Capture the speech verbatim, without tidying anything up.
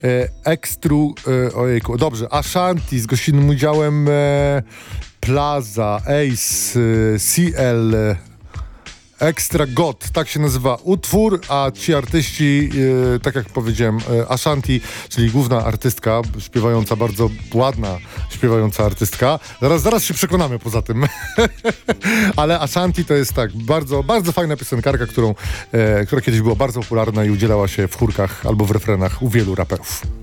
E, Ekstru, e, ojejku, dobrze, Ashanti z gościnnym udziałem e, Plaza, Ace, e, C L, e, Extra God, tak się nazywa utwór, a ci artyści, e, tak jak powiedziałem, e, Ashanti, czyli główna artystka, śpiewająca, bardzo ładna, śpiewająca artystka. Zaraz, zaraz się przekonamy poza tym. Ale Ashanti to jest tak, bardzo, bardzo fajna piosenkarka, którą, e, która kiedyś była bardzo popularna i udzielała się w chórkach albo w refrenach u wielu raperów.